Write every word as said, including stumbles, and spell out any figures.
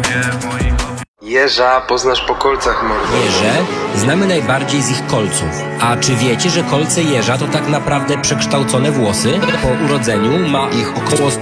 Jeża poznasz po kolcach, mordo. Jeże znamy najbardziej z ich kolców. A czy wiecie, że kolce jeża to tak naprawdę przekształcone włosy? Po urodzeniu ma ich około